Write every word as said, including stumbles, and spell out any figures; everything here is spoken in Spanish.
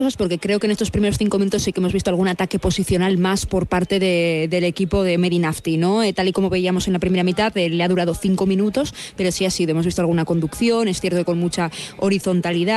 porque creo que en estos primeros cinco minutos sí que hemos visto algún ataque posicional más por parte de, del equipo de Medi Nafti, ¿no? Eh, tal y como veíamos en la primera mitad, eh, le ha durado cinco minutos, pero sí ha sido, hemos visto alguna conducción, es cierto que con mucha horizontalidad.